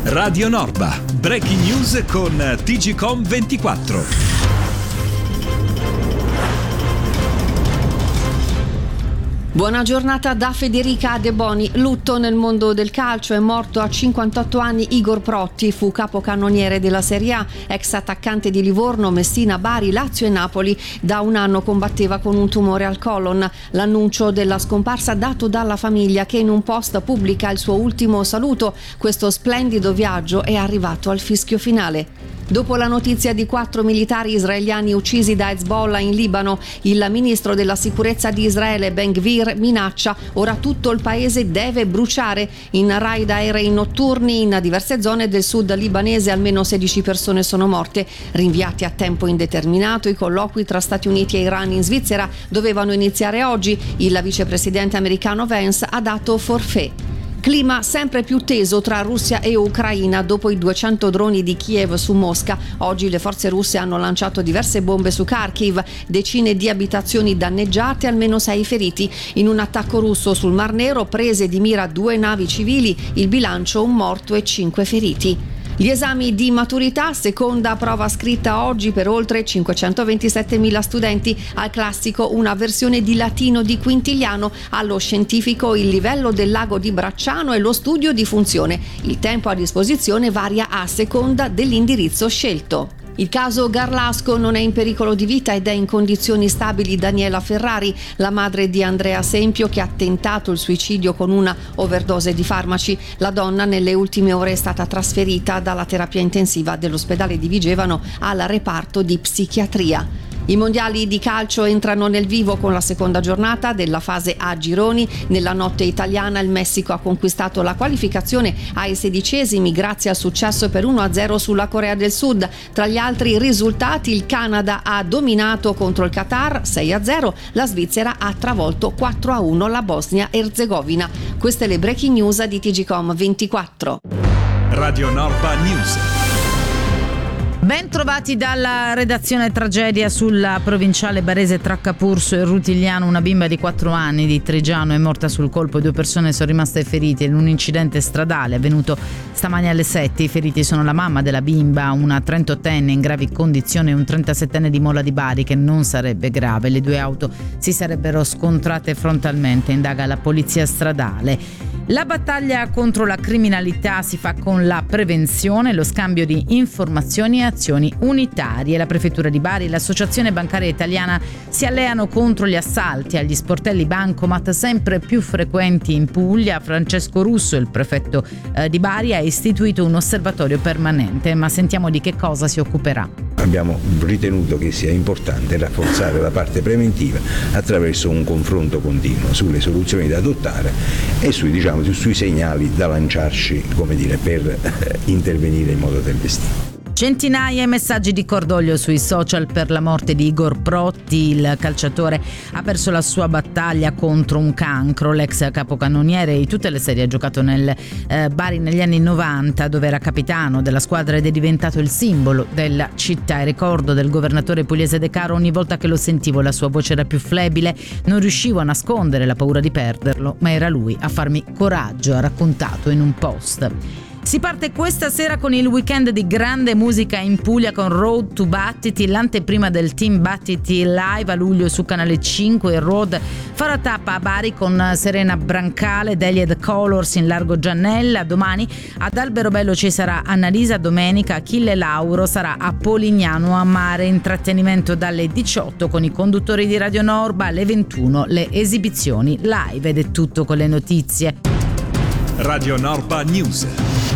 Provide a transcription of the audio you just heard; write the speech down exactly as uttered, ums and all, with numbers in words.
Radio Norba, breaking news con T G Com ventiquattro. Buona giornata da Federica De Boni. Lutto nel mondo del calcio, è morto a cinquantotto anni Igor Protti, fu capocannoniere della Serie A, ex attaccante di Livorno, Messina, Bari, Lazio e Napoli. Da un anno combatteva con un tumore al colon. L'annuncio della scomparsa dato dalla famiglia, che in un post pubblica il suo ultimo saluto. Questo splendido viaggio è arrivato al fischio finale. Dopo la notizia di quattro militari israeliani uccisi da Hezbollah in Libano, il ministro della sicurezza di Israele Ben Gvir minaccia: ora tutto il paese deve bruciare. In raid aerei notturni in diverse zone del sud libanese almeno sedici persone sono morte. Rinviati a tempo indeterminato i colloqui tra Stati Uniti e Iran in Svizzera dovevano iniziare oggi. Il vicepresidente americano Vance ha dato forfait. Clima sempre più teso tra Russia e Ucraina dopo i duecento droni di Kiev su Mosca. Oggi le forze russe hanno lanciato diverse bombe su Kharkiv, decine di abitazioni danneggiate, almeno sei feriti. In un attacco russo sul Mar Nero prese di mira due navi civili, il bilancio un morto e cinque feriti. Gli esami di maturità, seconda prova scritta oggi per oltre cinquecentoventisettemila studenti. Al classico una versione di latino di Quintiliano, allo scientifico il livello del lago di Bracciano e lo studio di funzione. Il tempo a disposizione varia a seconda dell'indirizzo scelto. Il caso Garlasco: non è in pericolo di vita ed è in condizioni stabili Daniela Ferrari, la madre di Andrea Sempio, che ha tentato il suicidio con una overdose di farmaci. La donna nelle ultime ore è stata trasferita dalla terapia intensiva dell'ospedale di Vigevano al reparto di psichiatria. I mondiali di calcio entrano nel vivo con la seconda giornata della fase A gironi. Nella notte italiana il Messico ha conquistato la qualificazione ai sedicesimi grazie al successo per uno a zero sulla Corea del Sud. Tra gli altri risultati il Canada ha dominato contro il Qatar sei a zero, la Svizzera ha travolto quattro a uno la Bosnia-Erzegovina. Queste le breaking news di T G Com ventiquattro. Radio Norba News. Ben trovati dalla redazione. Tragedia sulla provinciale barese tra Capurso e Rutigliano. Una bimba di quattro anni di Trigiano è morta sul colpo e due persone sono rimaste ferite in un incidente stradale avvenuto stamani alle sette. I feriti sono la mamma della bimba, una trentottenne in gravi condizioni e un trentasettenne di Mola di Bari che non sarebbe grave. Le due auto si sarebbero scontrate frontalmente, indaga la polizia stradale. La battaglia contro la criminalità si fa con la prevenzione, lo scambio di informazioni e azioni unitarie. La prefettura di Bari e l'associazione bancaria italiana si alleano contro gli assalti agli sportelli bancomat sempre più frequenti in Puglia. Francesco Russo, il prefetto eh, di Bari, ha istituito un osservatorio permanente, ma sentiamo di che cosa si occuperà. Abbiamo ritenuto che sia importante rafforzare la parte preventiva attraverso un confronto continuo sulle soluzioni da adottare e sui, diciamo, sui segnali da lanciarci, come dire, per eh, intervenire in modo tempestivo. Centinaia i messaggi di cordoglio sui social per la morte di Igor Protti. Il calciatore ha perso la sua battaglia contro un cancro. L'ex capocannoniere di tutte le serie ha giocato nel eh, Bari negli anni novanta, dove era capitano della squadra ed è diventato il simbolo della città. Il ricordo del governatore pugliese De Caro: ogni volta che lo sentivo la sua voce era più flebile, non riuscivo a nascondere la paura di perderlo, ma era lui a farmi coraggio, ha raccontato in un post. Si parte questa sera con il weekend di grande musica in Puglia con Road to Battiti, l'anteprima del Team Battiti live a luglio su Canale cinque. Il Road farà tappa a Bari con Serena Brancale, Delia The Colors in Largo Giannella. Domani ad Alberobello ci sarà Annalisa, domenica Achille Lauro sarà a Polignano a Mare. Intrattenimento dalle diciotto con i conduttori di Radio Norba, alle ventuno le esibizioni live ed è tutto con le notizie. Radio Norba News.